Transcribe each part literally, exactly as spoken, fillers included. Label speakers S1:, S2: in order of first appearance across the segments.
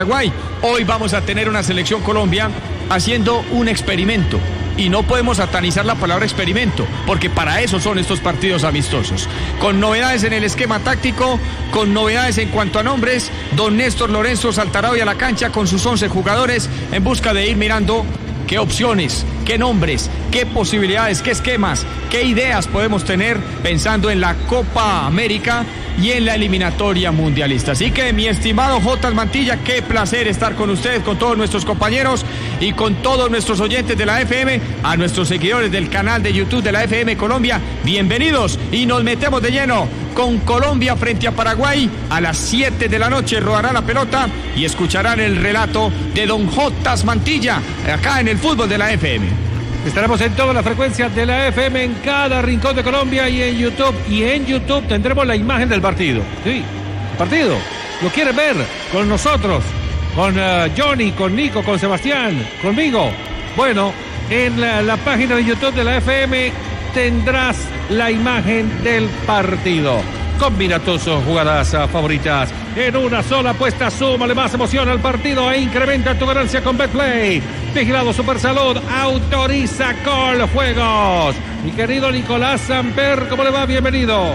S1: Paraguay. Hoy vamos a tener una selección Colombia haciendo un experimento. Y no podemos satanizar la palabra experimento, porque para eso son estos partidos amistosos. Con novedades en el esquema táctico, con novedades en cuanto a nombres, don Néstor Lorenzo saltará hoy a la cancha con sus once jugadores en busca de ir mirando qué opciones, qué nombres, qué posibilidades, qué esquemas, qué ideas podemos tener pensando en la Copa América y en la eliminatoria mundialista. Así que, mi estimado Jotas Mantilla, qué placer estar con ustedes, con todos nuestros compañeros y con todos nuestros oyentes de la F M, a nuestros seguidores del canal de YouTube de la F M Colombia. Bienvenidos y nos metemos de lleno con Colombia frente a Paraguay. A las siete de la noche rodará la pelota y escucharán el relato de don Jotas Mantilla acá en el fútbol de la F M.
S2: Estaremos en todas las frecuencias de la F M, en cada rincón de Colombia y en YouTube. Y en YouTube tendremos la imagen del partido. Sí, partido. ¿Lo quieren ver? Con nosotros, con uh, Johnny, con Nico, con Sebastián, conmigo. Bueno, en la, la página de YouTube de la F M tendrás la imagen del partido. Combina tus jugadas favoritas en una sola apuesta. Súmale más emoción al partido e incrementa tu ganancia con Betplay. Vigilado Supersalud, autoriza Coljuegos. Mi querido Nicolás Samper, ¿cómo le va? Bienvenido.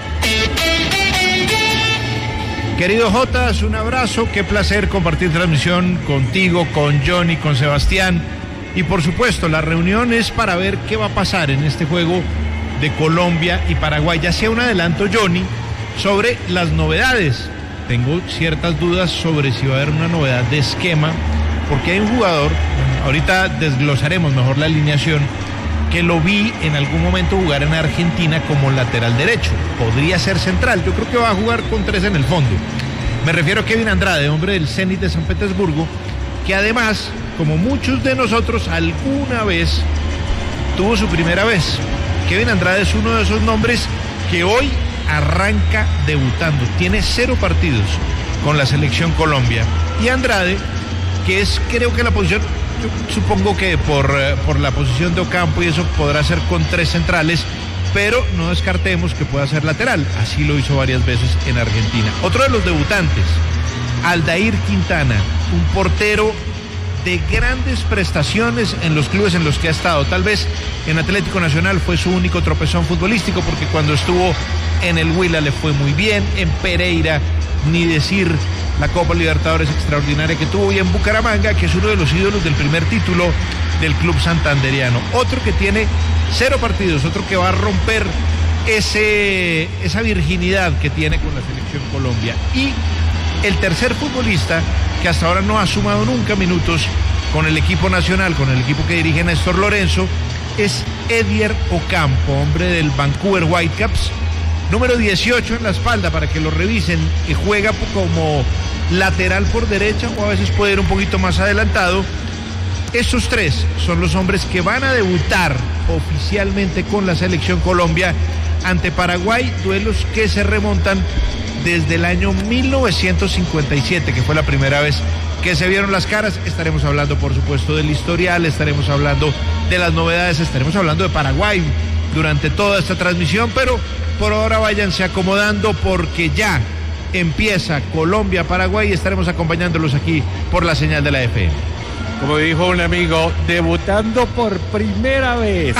S3: Querido Jotas, un abrazo, qué placer compartir transmisión contigo, con Johnny, con Sebastián. Y por supuesto, la reunión es para ver qué va a pasar en este juego de Colombia y Paraguay. Ya sea un adelanto, Johnny, sobre las novedades. Tengo ciertas dudas sobre si va a haber una novedad de esquema, porque hay un jugador, ahorita desglosaremos mejor la alineación, que lo vi en algún momento jugar en Argentina como lateral derecho. Podría ser central, yo creo que va a jugar con tres en el fondo. Me refiero a Kevin Andrade, hombre del Zenit de San Petersburgo, que además, como muchos de nosotros, alguna vez tuvo su primera vez. Kevin Andrade es uno de esos nombres que hoy arranca debutando. Tiene cero partidos con la selección Colombia. Y Andrade, que es creo que la posición, yo supongo que por, por la posición de Ocampo y eso podrá ser con tres centrales, pero no descartemos que pueda ser lateral. Así lo hizo varias veces en Argentina. Otro de los debutantes, Aldair Quintana, un portero de grandes prestaciones en los clubes en los que ha estado. Tal vez en Atlético Nacional fue su único tropezón futbolístico, porque cuando estuvo en el Huila le fue muy bien, en Pereira ni decir la Copa Libertadores extraordinaria que tuvo, y en Bucaramanga, que es uno de los ídolos del primer título del club santanderiano. Otro que tiene cero partidos, otro que va a romper ese, esa virginidad que tiene con la selección Colombia. Y el tercer futbolista que hasta ahora no ha sumado nunca minutos con el equipo nacional, con el equipo que dirige Néstor Lorenzo, es Edier Ocampo, hombre del Vancouver Whitecaps, número dieciocho en la espalda para que lo revisen, y juega como lateral por derecha o a veces puede ir un poquito más adelantado. Estos tres son los hombres que van a debutar oficialmente con la selección Colombia ante Paraguay, duelos que se remontan desde el año mil novecientos cincuenta y siete, que fue la primera vez que se vieron las caras. Estaremos hablando, por supuesto, del historial, estaremos hablando de las novedades, estaremos hablando de Paraguay durante toda esta transmisión, pero por ahora váyanse acomodando porque ya empieza Colombia-Paraguay y estaremos acompañándolos aquí por la señal de la F M.
S2: Como dijo un amigo, debutando por primera vez.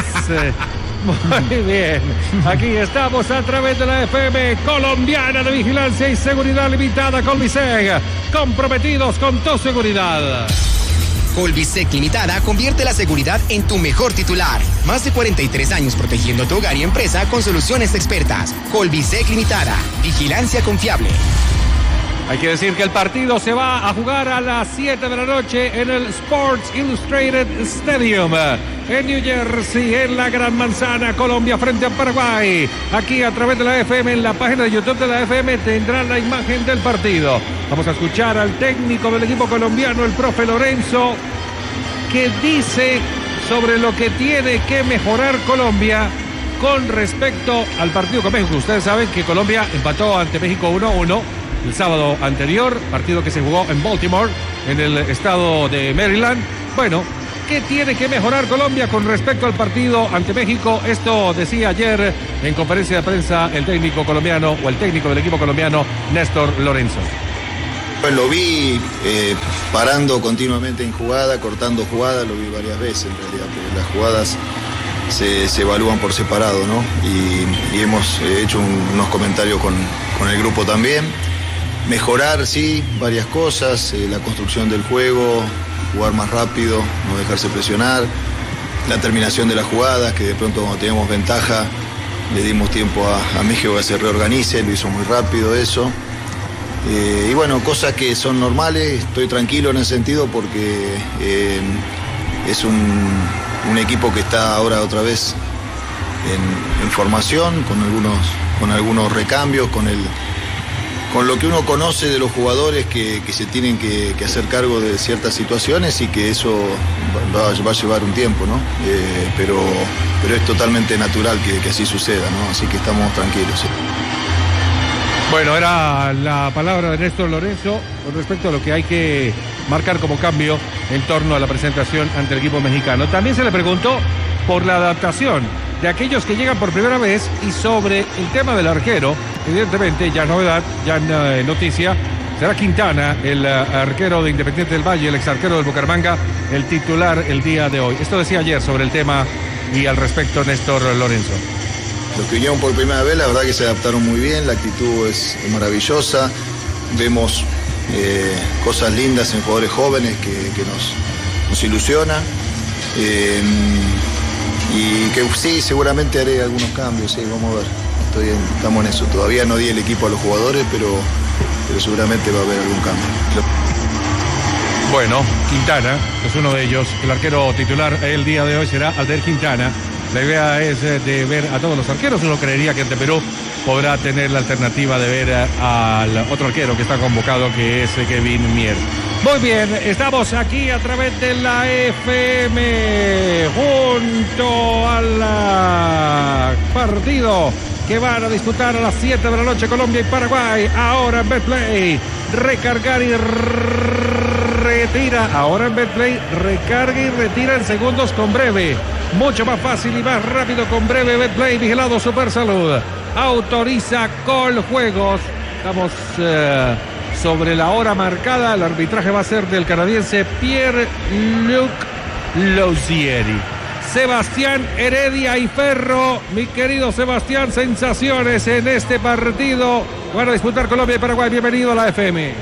S2: Muy bien, aquí estamos a través de la F M Colombiana de Vigilancia y Seguridad Limitada, Colviseg, comprometidos con tu seguridad.
S4: Colviseg Limitada convierte la seguridad en tu mejor titular. Más de cuarenta y tres años protegiendo tu hogar y empresa con soluciones expertas. Colviseg Limitada, vigilancia confiable.
S2: Hay que decir que el partido se va a jugar a las siete de la noche en el Sports Illustrated Stadium en New Jersey, en la Gran Manzana. Colombia frente a Paraguay. Aquí a través de la F M, en la página de YouTube de la F M, tendrán la imagen del partido. Vamos a escuchar al técnico del equipo colombiano, el profe Lorenzo, que dice sobre lo que tiene que mejorar Colombia con respecto al partido con México. Ustedes saben que Colombia empató ante México uno a uno el sábado anterior, partido que se jugó en Baltimore, en el estado de Maryland. Bueno, ¿qué tiene que mejorar Colombia con respecto al partido ante México? Esto decía ayer en conferencia de prensa el técnico colombiano, o el técnico del equipo colombiano, Néstor Lorenzo.
S5: Pues lo vi eh, parando continuamente en jugada, cortando jugada, lo vi varias veces en realidad, porque las jugadas se, se evalúan por separado, ¿no? Y, y hemos hecho un, unos comentarios con, con el grupo también. Mejorar, sí, varias cosas, eh, la construcción del juego, jugar más rápido, no dejarse presionar, la terminación de las jugadas, que de pronto cuando teníamos ventaja le dimos tiempo a, a México que se reorganice, lo hizo muy rápido eso. Eh, y bueno, cosas que son normales, estoy tranquilo en ese sentido porque eh, es un, un equipo que está ahora otra vez en, en formación, con algunos, con algunos recambios, con, el, con lo que uno conoce de los jugadores que, que se tienen que, que hacer cargo de ciertas situaciones y que eso va, va a llevar un tiempo, ¿no? Eh, pero, pero es totalmente natural que, que así suceda, ¿no? Así que estamos tranquilos. ¿Sí?
S2: Bueno, era la palabra de Néstor Lorenzo con respecto a lo que hay que marcar como cambio en torno a la presentación ante el equipo mexicano. También se le preguntó por la adaptación de aquellos que llegan por primera vez y sobre el tema del arquero. Evidentemente, ya novedad, ya en noticia, será Quintana, el arquero de Independiente del Valle, el ex arquero del Bucaramanga, el titular el día de hoy. Esto decía ayer sobre el tema y al respecto Néstor Lorenzo.
S5: Los que vinieron por primera vez, la verdad que se adaptaron muy bien, la actitud es maravillosa, vemos eh, cosas lindas en jugadores jóvenes que, que nos, nos ilusiona, eh, y que sí, seguramente haré algunos cambios, sí, vamos a ver, Estoy en, estamos en eso, todavía no di el equipo a los jugadores, pero, pero seguramente va a haber algún cambio.
S2: Bueno, Quintana es uno de ellos, el arquero titular el día de hoy será Alder Quintana. La idea es de ver a todos los arqueros. Uno creería que ante Perú podrá tener la alternativa de ver al otro arquero que está convocado, que es Kevin Mier. Muy bien, estamos aquí a través de la F M junto al partido que van a disputar a las siete de la noche Colombia y Paraguay. Ahora en Betplay, recargar y retira. Ahora en Betplay, recarga y retira en segundos con Breve. Mucho más fácil y más rápido con Breve. Betplay, vigilado Super Salud. Autoriza Coljuegos. Estamos eh, sobre la hora marcada. El arbitraje va a ser del canadiense Pierre-Luc Lausieri. Sebastián Heredia y Ferro. Mi querido Sebastián, sensaciones en este partido. Van a disputar Colombia y Paraguay. Bienvenido a la F M.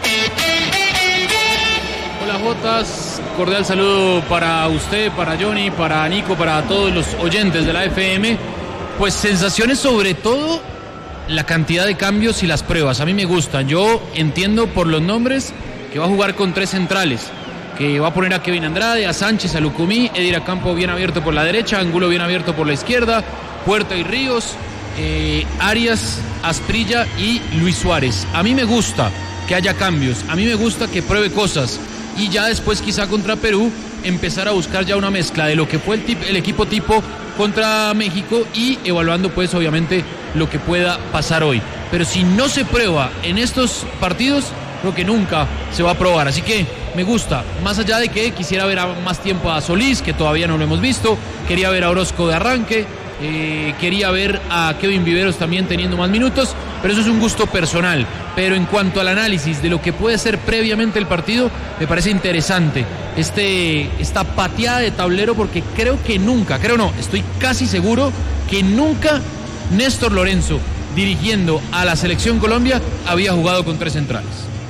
S6: Hola Jotas, cordial saludo para usted, para Johnny, para Nico, para todos los oyentes de la F M. Pues sensaciones, sobre todo la cantidad de cambios y las pruebas. A mí me gustan. Yo entiendo por los nombres que va a jugar con tres centrales, que va a poner a Kevin Andrade, a Sánchez, a Lucumí, Edir Acampo bien abierto por la derecha, Angulo bien abierto por la izquierda, Puerta y Ríos, eh, Arias, Asprilla y Luis Suárez. A mí me gusta que haya cambios, a mí me gusta que pruebe cosas y ya después quizá contra Perú empezar a buscar ya una mezcla de lo que fue el, tip, el equipo tipo contra México y evaluando pues obviamente lo que pueda pasar hoy. Pero si no se prueba en estos partidos, creo que nunca se va a probar, así que me gusta, más allá de que quisiera ver a más tiempo a Solís, que todavía no lo hemos visto, quería ver a Orozco de arranque, eh, quería ver a Kevin Viveros también teniendo más minutos, pero eso es un gusto personal. Pero en cuanto al análisis de lo que puede ser previamente el partido, me parece interesante este, esta pateada de tablero, porque creo que nunca, creo no, estoy casi seguro que nunca Néstor Lorenzo, dirigiendo a la Selección Colombia, había jugado con tres centrales.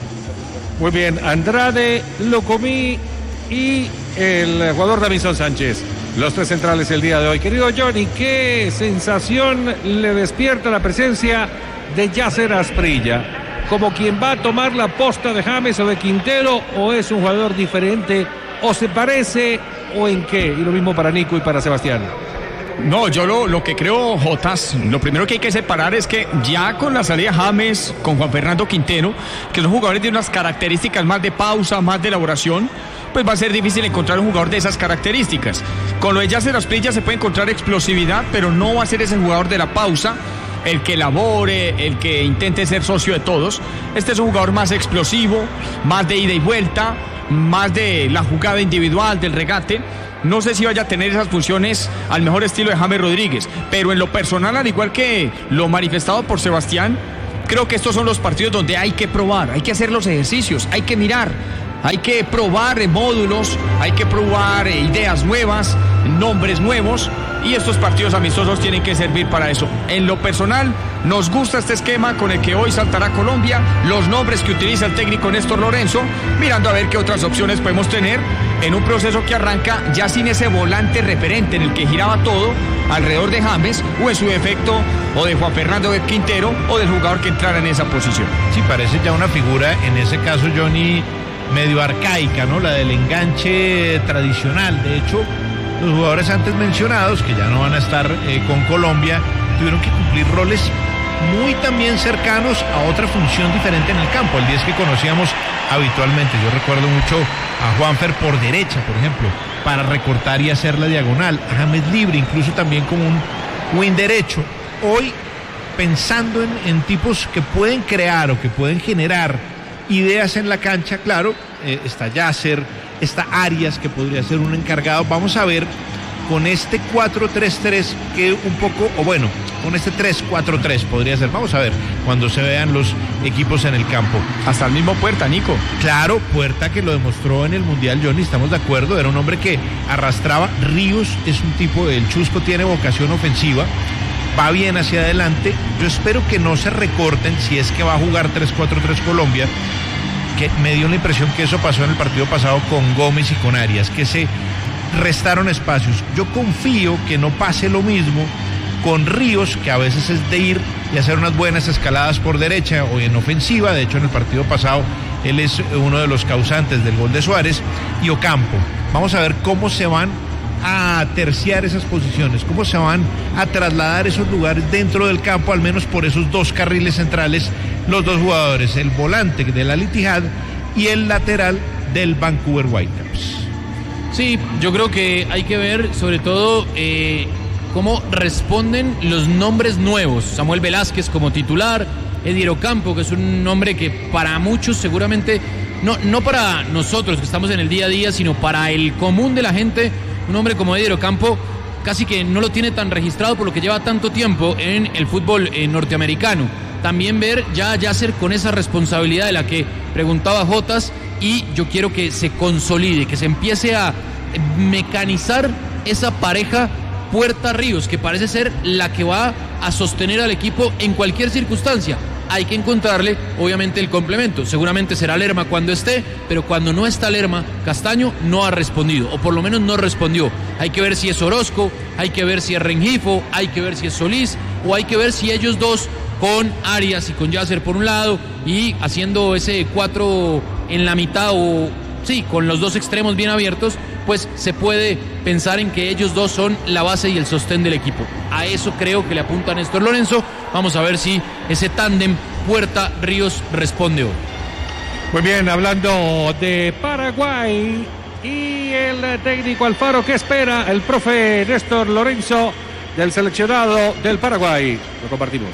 S2: Muy bien, Andrade, Lucumí y el jugador Davinson Sánchez, los tres centrales el día de hoy. Querido Johnny, ¿qué sensación le despierta la presencia de Yasser Asprilla? ¿Como quien va a tomar la posta de James o de Quintero, o es un jugador diferente, o se parece, o en qué? Y lo mismo para Nico y para Sebastián.
S1: No, yo lo, lo que creo, Jotas, lo primero que hay que separar es que ya con la salida de James, con Juan Fernando Quintero, que son jugadores de unas características más de pausa, más de elaboración, pues va a ser difícil encontrar un jugador de esas características. Con lo de Yasser Asprilla se puede encontrar explosividad, pero no va a ser ese jugador de la pausa, el que elabore, el que intente ser socio de todos. Este es un jugador más explosivo, más de ida y vuelta, más de la jugada individual, del regate. No sé si vaya a tener esas funciones al mejor estilo de James Rodríguez, pero en lo personal, al igual que lo manifestado por Sebastián, creo que estos son los partidos donde hay que probar, hay que hacer los ejercicios, hay que mirar, hay que probar eh, módulos, hay que probar eh, ideas nuevas, nombres nuevos, y estos partidos amistosos tienen que servir para eso. En lo personal, nos gusta este esquema con el que hoy saltará Colombia, los nombres que utiliza el técnico Néstor Lorenzo, mirando a ver qué otras opciones podemos tener en un proceso que arranca ya sin ese volante referente en el que giraba todo alrededor de James, o en su defecto, o de Juan Fernando Quintero, o del jugador que entrara en esa posición.
S3: Sí, parece ya una figura, en ese caso, Johnny, medio arcaica, ¿no? La del enganche tradicional. De hecho, los jugadores antes mencionados, que ya no van a estar eh, con Colombia, tuvieron que cumplir roles muy también cercanos a otra función diferente en el campo, el diez que conocíamos habitualmente. Yo recuerdo mucho a Juanfer por derecha, por ejemplo, para recortar y hacer la diagonal, a James libre, incluso también como un wing derecho. Hoy, pensando en, en tipos que pueden crear o que pueden generar ideas en la cancha, claro, eh, está Yasser, está Arias, que podría ser un encargado. Vamos a ver con este cuatro tres tres que un poco, o bueno, con este tres cuatro tres podría ser. Vamos a ver cuando se vean los equipos en el campo.
S1: Hasta el mismo Puerta, Nico.
S3: Claro, Puerta, que lo demostró en el Mundial, Johnny, estamos de acuerdo, era un hombre que arrastraba. Ríos es un tipo, el Chusco tiene vocación ofensiva, va bien hacia adelante. Yo espero que no se recorten si es que va a jugar tres cuatro tres Colombia, que me dio la impresión que eso pasó en el partido pasado con Gómez y con Arias, que se restaron espacios. Yo confío que no pase lo mismo con Ríos, que a veces es de ir y hacer unas buenas escaladas por derecha o en ofensiva. De hecho, en el partido pasado él es uno de los causantes del gol de Suárez. Y Ocampo, vamos a ver cómo se van a terciar esas posiciones, cómo se van a trasladar esos lugares dentro del campo, al menos por esos dos carriles centrales, los dos jugadores, el volante del Al Ittihad y el lateral del Vancouver Whitecaps.
S6: Sí, yo creo que hay que ver sobre todo eh, cómo responden los nombres nuevos. Samuel Velázquez como titular, Edir Ocampo, que es un nombre que para muchos seguramente, no, no para nosotros que estamos en el día a día, sino para el común de la gente, un hombre como Edir Ocampo casi que no lo tiene tan registrado por lo que lleva tanto tiempo en el fútbol eh, norteamericano. También ver ya a Yasser con esa responsabilidad de la que preguntaba Jotas, y yo quiero que se consolide, que se empiece a mecanizar esa pareja Puerta-Ríos, que parece ser la que va a sostener al equipo en cualquier circunstancia. Hay que encontrarle, obviamente, el complemento. Seguramente será Lerma cuando esté, pero cuando no está Lerma, Castaño no ha respondido, o por lo menos no respondió. Hay que ver si es Orozco, hay que ver si es Rengifo, hay que ver si es Solís, o hay que ver si ellos dos, con Arias y con Yasser por un lado, y haciendo ese cuatro en la mitad, o sí, con los dos extremos bien abiertos, pues se puede pensar en que ellos dos son la base y el sostén del equipo. A eso creo que le apunta Néstor Lorenzo. Vamos a ver si ese tándem Puerta-Ríos responde hoy.
S2: Muy bien, hablando de Paraguay y el técnico Alfaro, ¿qué espera el profe Néstor Lorenzo del seleccionado del Paraguay? Lo compartimos.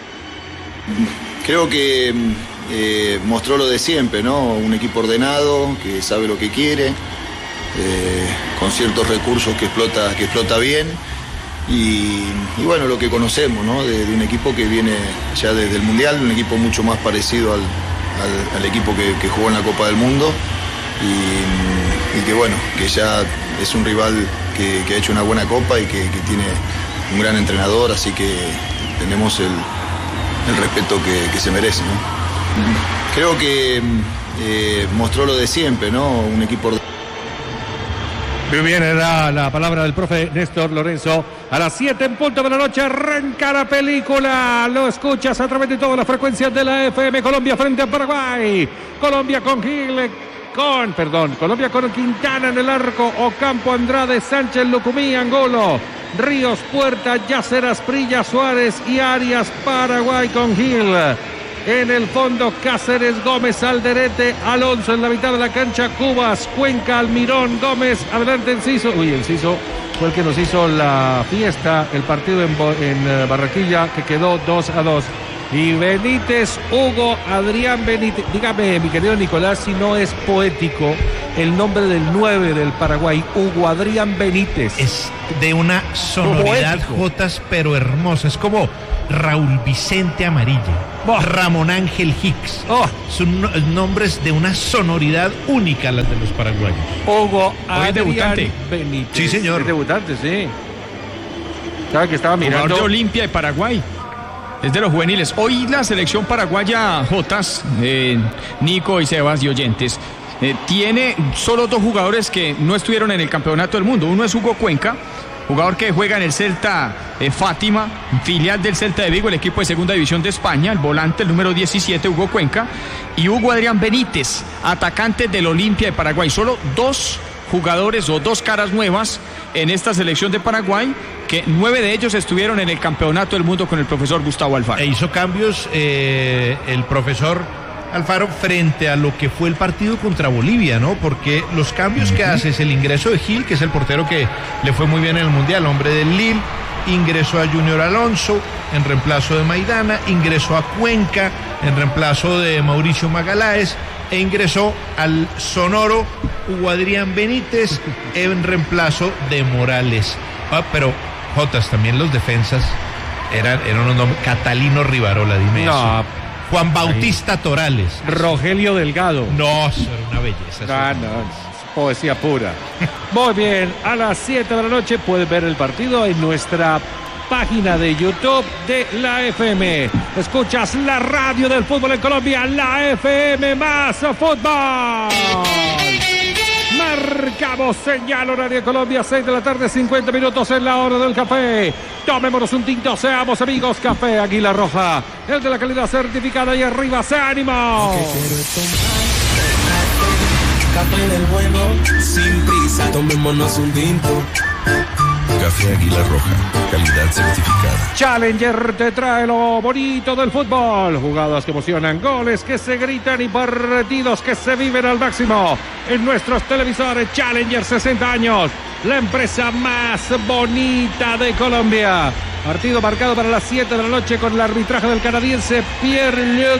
S5: Creo que eh, mostró lo de siempre, ¿no? Un equipo ordenado, que sabe lo que quiere, eh, con ciertos recursos que explota, que explota bien. Y, y bueno, lo que conocemos, ¿no? De, de un equipo que viene ya desde el Mundial, un equipo mucho más parecido al, al, al equipo que, que jugó en la Copa del Mundo. Y, y que bueno, que ya es un rival que, que ha hecho una buena Copa y que, que tiene un gran entrenador, así que tenemos el el respeto que, que se merece, ¿no? Creo que eh, mostró lo de siempre, ¿no? Un equipo ordenado.
S2: Muy bien, era la palabra del profe Néstor Lorenzo. A las siete en punto de la noche arranca la película. Lo escuchas a través de todas las frecuencias de la F M. Colombia frente a Paraguay. Colombia con Gil, con, perdón, Colombia con Quintana en el arco. Ocampo, Andrade, Sánchez, Lucumí, Angolo, Ríos, Puerta, Yasser, Asprilla, Suárez y Arias. Paraguay con Gil. En el fondo, Cáceres, Gómez, Alderete, Alonso en la mitad de la cancha, Cubas, Cuenca, Almirón, Gómez, adelante Enciso. Uy, Enciso fue el que nos hizo la fiesta, el partido en, en Barranquilla, que quedó dos a dos. Y Benítez, Hugo, Adrián Benítez. Dígame, mi querido Nicolás, si no es poético el nombre del nueve del Paraguay, Hugo Adrián Benítez.
S3: Es de una sonoridad, Jotas, pero hermosa. Es como Raúl Vicente Amarilla,
S2: Oh.
S3: Ramón Ángel Hicks.
S2: Oh.
S3: Son no- nombres de una sonoridad única las de los paraguayos.
S2: Hugo
S1: Hoy es
S2: Adrián
S1: debutante.
S2: Benítez.
S3: Sí, señor.
S2: Es debutante, sí. ¿Sabe que estaba
S1: Jugador
S2: mirando?
S1: de Olimpia de Paraguay. Es de los juveniles. Hoy la selección paraguaya, Jotas, eh, Nico y Sebas y oyentes, eh, tiene solo dos jugadores que no estuvieron en el campeonato del mundo. Uno es Hugo Cuenca, jugador que juega en el Celta eh, Fátima, filial del Celta de Vigo, el equipo de segunda división de España, el volante, el número diecisiete, Hugo Cuenca, y Hugo Adrián Benítez, atacante del Olimpia de Paraguay. Solo dos jugadores o dos caras nuevas en esta selección de Paraguay, que nueve de ellos estuvieron en el campeonato del mundo con el profesor Gustavo Alfaro.
S3: E hizo cambios eh, el profesor Alfaro frente a lo que fue el partido contra Bolivia, ¿no? Porque los cambios uh-huh. que hace es el ingreso de Gil, que es el portero que le fue muy bien en el Mundial, hombre del Lille, ingresó a Junior Alonso en reemplazo de Maidana, ingresó a Cuenca en reemplazo de Mauricio Magaláes e ingresó al sonoro Hugo Adrián Benítez en reemplazo de Morales. Ah, pero Jotas, también los defensas eran, eran unos nombres. Catalino Rivarola, dime
S2: No.
S3: eso. Juan Bautista Torales.
S2: Rogelio Delgado.
S3: No, eso era una belleza.
S2: Ah, no, es poesía pura. Muy bien, a las siete de la noche puedes ver el partido en nuestra página de YouTube de la F M. Escuchas la radio del fútbol en Colombia, la F M más fútbol. Marcamos señal horaria de Colombia, seis de la tarde, cincuenta minutos en la hora del café. Tomémonos un tinto, seamos amigos. Café Águila Roja, el de la calidad certificada, y arriba se ánimo.
S7: Café del bueno, sin prisa, tomémonos un tinto. Café Águila Roja, calidad certificada.
S2: Challenger te trae lo bonito del fútbol. Jugadas que emocionan, goles que se gritan y partidos que se viven al máximo. En nuestros televisores, Challenger, sesenta años. La empresa más bonita de Colombia. Partido marcado para las siete de la noche con el arbitraje del canadiense Pierre-Luc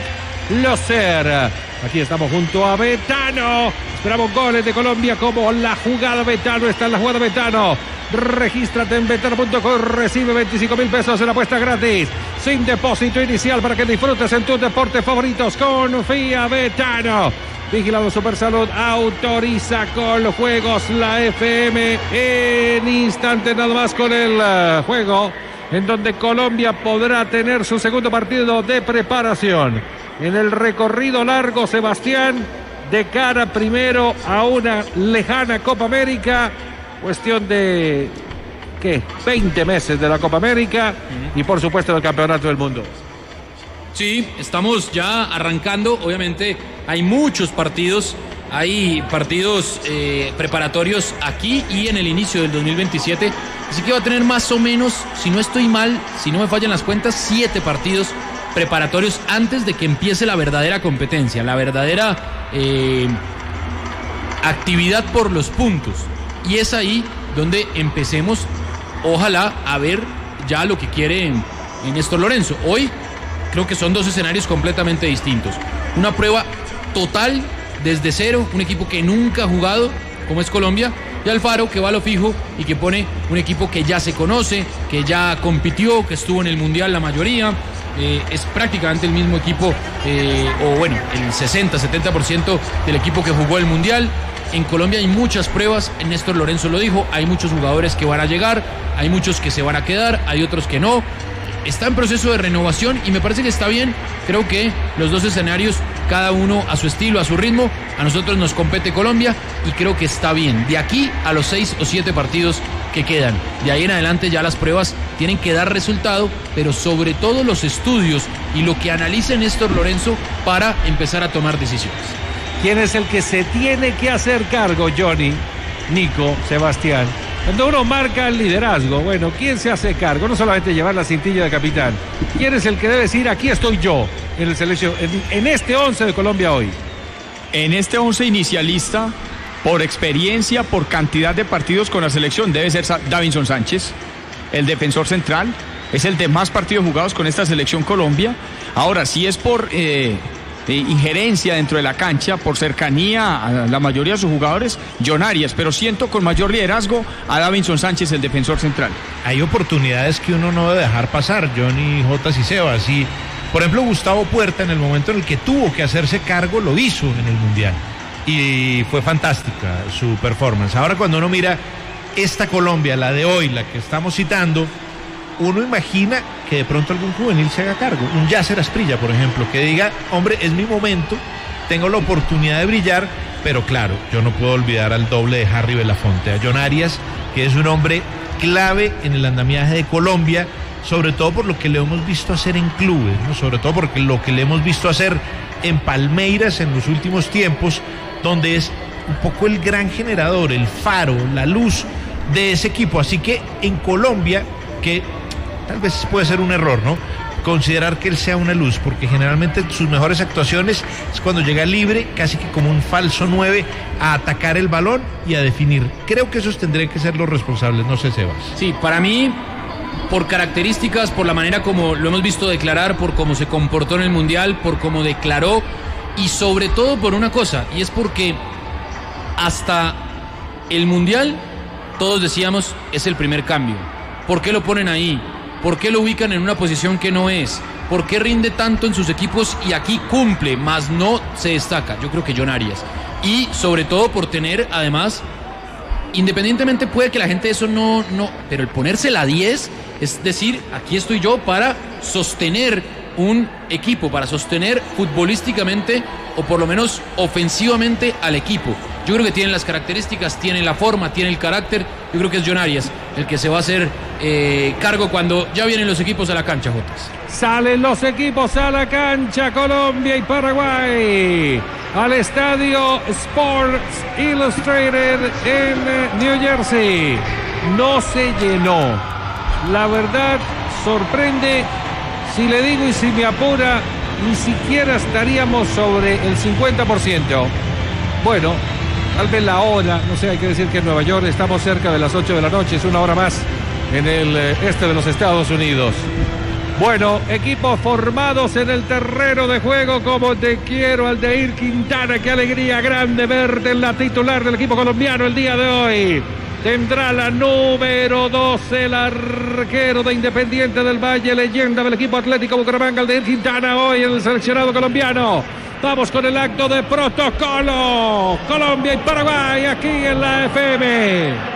S2: Loser. Aquí estamos junto a Betano. Esperamos goles de Colombia como la jugada Betano. Está en la jugada Betano. Regístrate en betano punto com, recibe veinticinco mil pesos en apuesta gratis, sin depósito inicial, para que disfrutes en tus deportes favoritos. Confía Betano. Vigilado Supersalud, autoriza con los juegos la F M. En instante nada más con el uh, juego en donde Colombia podrá tener su segundo partido de preparación. En el recorrido largo, Sebastián, de cara primero a una lejana Copa América. Cuestión de, ¿qué? veinte meses de la Copa América y por supuesto del Campeonato del Mundo.
S6: Sí, estamos ya arrancando. Obviamente hay muchos partidos. Hay partidos eh, preparatorios aquí y en el inicio del dos mil veintisiete. Así que va a tener más o menos, si no estoy mal, si no me fallan las cuentas, siete partidos preparatorios antes de que empiece la verdadera competencia, la verdadera eh, actividad por los puntos. Y es ahí donde empecemos, ojalá, a ver ya lo que quiere Néstor Lorenzo. Hoy creo que son dos escenarios completamente distintos. Una prueba total desde cero, un equipo que nunca ha jugado, como es Colombia, y Alfaro, que va a lo fijo y que pone un equipo que ya se conoce, que ya compitió, que estuvo en el Mundial la mayoría. Eh, es prácticamente el mismo equipo, eh, o bueno, el sesenta, setenta por ciento del equipo que jugó el Mundial. En Colombia hay muchas pruebas, Néstor Lorenzo lo dijo, hay muchos jugadores que van a llegar, hay muchos que se van a quedar, hay otros que no. Está en proceso de renovación y me parece que está bien. Creo que los dos escenarios, cada uno a su estilo, a su ritmo. A nosotros nos compete Colombia y creo que está bien. De aquí a los seis o siete partidos que quedan, de ahí en adelante ya las pruebas tienen que dar resultado, pero sobre todo los estudios y lo que analice Néstor Lorenzo para empezar a tomar decisiones.
S2: ¿Quién es el que se tiene que hacer cargo, Johnny, Nico, Sebastián? Cuando uno marca el liderazgo, bueno, ¿quién se hace cargo? No solamente llevar la cintilla de capitán. ¿Quién es el que debe decir, aquí estoy yo, en el selección, en, en este once de Colombia hoy?
S1: En este once inicialista, por experiencia, por cantidad de partidos con la selección, debe ser Davinson Sánchez, el defensor central. Es el de más partidos jugados con esta selección Colombia. Ahora, si es por... Eh, eh, injerencia dentro de la cancha, por cercanía a la mayoría de sus jugadores, John Arias, pero siento con mayor liderazgo a Davinson Sánchez, el defensor central.
S3: Hay oportunidades que uno no debe dejar pasar, Johnny, Jotas y Sebas, y por ejemplo Gustavo Puerta, en el momento en el que tuvo que hacerse cargo, lo hizo en el Mundial y fue fantástica su performance. Ahora cuando uno mira esta Colombia, la de hoy, la que estamos citando, uno imagina que de pronto algún juvenil se haga cargo, un Yasser Asprilla, por ejemplo, que diga, hombre, es mi momento, tengo la oportunidad de brillar, pero claro, yo no puedo olvidar al doble de Harry Belafonte, a John Arias, que es un hombre clave en el andamiaje de Colombia, sobre todo por lo que le hemos visto hacer en clubes, ¿no? Sobre todo porque lo que le hemos visto hacer en Palmeiras en los últimos tiempos, donde es un poco el gran generador, el faro, la luz de ese equipo. Así que en Colombia, que tal vez puede ser un error, ¿no?, considerar que él sea una luz, porque generalmente sus mejores actuaciones es cuando llega libre, casi que como un falso nueve, a atacar el balón y a definir. Creo que esos tendrían que ser los responsables, no sé, Sebas.
S6: Sí, para mí, por características, por la manera como lo hemos visto declarar, por cómo se comportó en el Mundial, por cómo declaró, y sobre todo por una cosa, y es porque hasta el Mundial todos decíamos es el primer cambio. ¿Por qué lo ponen ahí? ¿Por qué lo ubican en una posición que no es? ¿Por qué rinde tanto en sus equipos y aquí cumple, más no se destaca? Yo creo que John Arias. Y sobre todo por tener, además, independientemente puede que la gente eso no, no, pero el ponerse la diez, es decir, aquí estoy yo para sostener un equipo, para sostener futbolísticamente o por lo menos ofensivamente al equipo. Yo creo que tiene las características, tiene la forma, tiene el carácter. Yo creo que es John Arias el que se va a hacer eh, cargo cuando ya vienen los equipos a la cancha, Jotas.
S2: Salen los equipos a la cancha, Colombia y Paraguay, al estadio Sports Illustrated en New Jersey. No se llenó. La verdad, sorprende. Si le digo y si me apura, ni siquiera estaríamos sobre el cincuenta por ciento. Bueno, tal vez la hora, no sé, hay que decir que en Nueva York estamos cerca de las ocho de la noche, es una hora más en el este de los Estados Unidos. Bueno, equipos formados en el terreno de juego, como te quiero, Aldair Quintana, qué alegría grande verte en la titular del equipo colombiano el día de hoy. Tendrá la número doce, el arquero de Independiente del Valle, leyenda del equipo Atlético Bucaramanga, Aldair Quintana, hoy en el seleccionado colombiano. Vamos con el acto de protocolo. Colombia y Paraguay aquí en la F M.